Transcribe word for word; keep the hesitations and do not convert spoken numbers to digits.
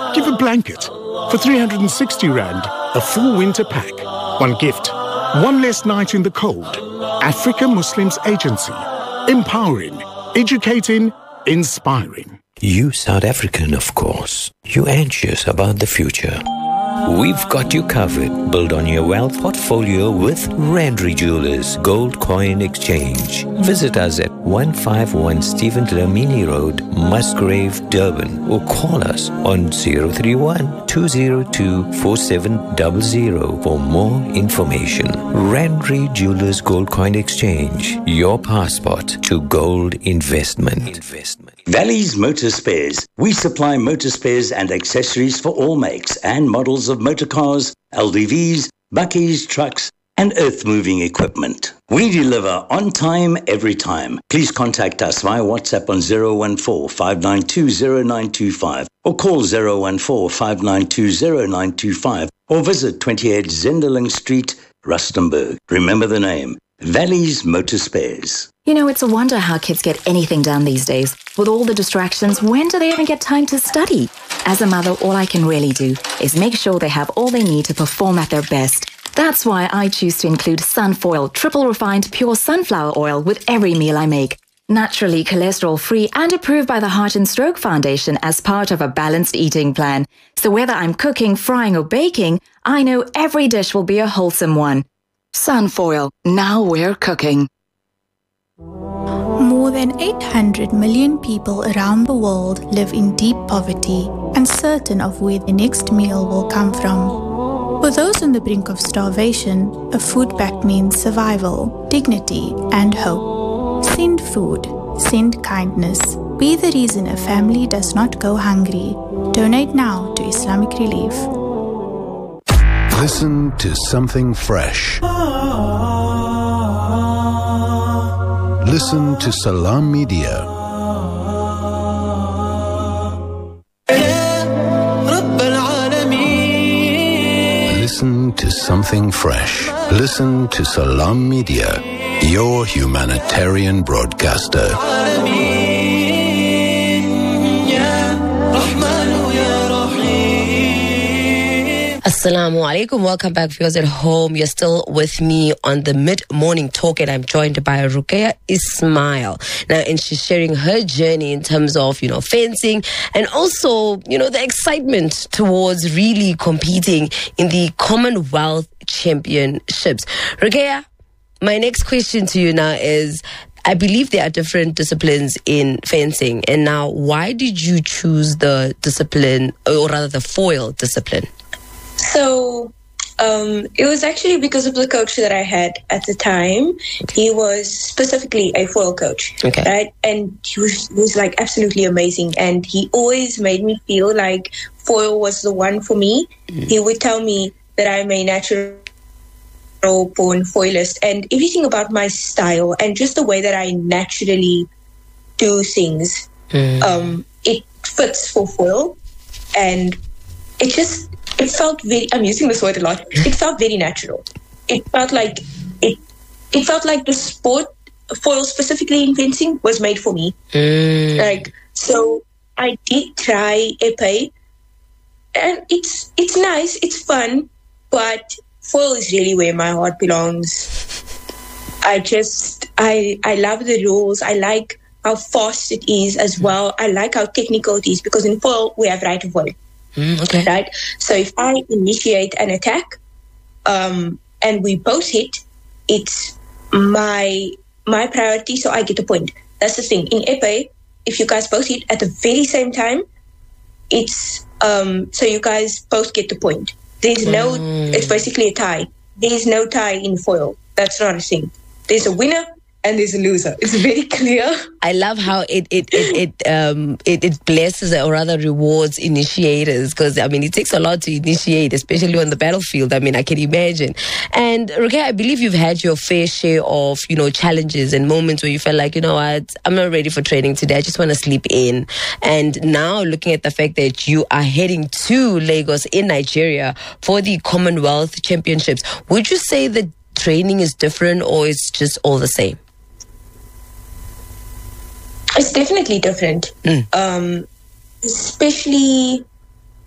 Give a blanket. For three hundred sixty rand, a full winter pack. One gift. One less night in the cold. Africa Muslims Agency. Empowering. Educating. Inspiring. You South African, of course. You anxious about the future. We've got you covered. Build on your wealth portfolio with Randri Jewelers Gold Coin Exchange. Visit us at one fifty-one Stephen Dlamini Road, Musgrave, Durban, or call us on zero three one, two zero two, four seven zero zero for more information. Randri Jewelers Gold Coin Exchange, your passport to gold investment. investment. Valley's Motor Spares. We supply motor spares and accessories for all makes and models of motor cars, L D Vs, bakkies, trucks, and earth-moving equipment. We deliver on time, every time. Please contact us via WhatsApp on zero one four, five nine two, zero nine two five or call zero one four, five nine two, zero nine two five or visit twenty-eight Zenderling Street, Rustenburg. Remember the name, Valley's Motor Spares. You know, it's a wonder how kids get anything done these days. With all the distractions, when do they even get time to study? As a mother, all I can really do is make sure they have all they need to perform at their best. That's why I choose to include Sunfoil triple refined pure sunflower oil with every meal I make. Naturally cholesterol-free and approved by the Heart and Stroke Foundation as part of a balanced eating plan. So whether I'm cooking, frying or baking, I know every dish will be a wholesome one. Sunfoil, now we're cooking. More than eight hundred million people around the world live in deep poverty, uncertain of where the next meal will come from. For those on the brink of starvation, a food pact means survival, dignity, and hope. Send food, send kindness. Be the reason a family does not go hungry. Donate now to Islamic Relief. Listen to something fresh. Listen to Salam Media. Listen to something fresh. Listen to Salam Media, your humanitarian broadcaster. Assalamu alaikum. Welcome back, viewers at home. You're still with me on the mid-morning talk, and I'm joined by Ruqayya Ismail. Now, and she's sharing her journey in terms of, you know, fencing and also, you know, the excitement towards really competing in the Commonwealth Championships. Ruqayya, my next question to you now is, I believe there are different disciplines in fencing, and now why did you choose the discipline, or rather the foil discipline? So um, it was actually because of the coach that I had at the time. Okay. He was specifically a foil coach, okay. right? And he was, he was like absolutely amazing. And he always made me feel like foil was the one for me. Mm. He would tell me that I'm a natural born foilist, and everything about my style and just the way that I naturally do things, mm. um, it fits for foil. And it just... It felt very, I'm using this word a lot, it felt very natural. It felt like, it It felt like the sport, foil specifically in fencing, was made for me. Mm. Like, so I did try épée, and it's it's nice, it's fun, but foil is really where my heart belongs. I just, I I love the rules, I like how fast it is as well, I like how technical it is, because in foil, we have right of way. Mm, okay. Right. So if I initiate an attack, um, and we both hit, it's my my priority, so I get a point. That's the thing. In épée, if you guys both hit at the very same time, it's um, so you guys both get the point. There's no. Mm. It's basically a tie. There's no tie in foil. That's not a thing. There's a winner and there's a loser. It's very clear. I love how it it it it um it, it blesses or rather rewards initiators, because I mean it takes a lot to initiate, especially on the battlefield. I mean I can imagine. And Ruqayya, I believe you've had your fair share of, you know, challenges and moments where you felt like, you know what, I'm not ready for training today, I just want to sleep in. And now looking at the fact that you are heading to Lagos in Nigeria for the Commonwealth Championships, would you say that training is different, or it's just all the same? It's definitely different, mm. um, especially